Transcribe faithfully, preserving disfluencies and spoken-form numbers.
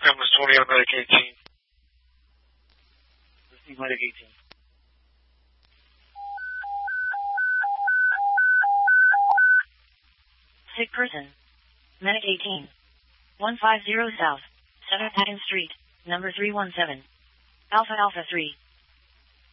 Cameras twenty on Medic eighteen. Listening Medic eighteen. Sick person. Medic eighteen. one five zero South. seventh Haddon Street. Number three one seven. Alpha Alpha three.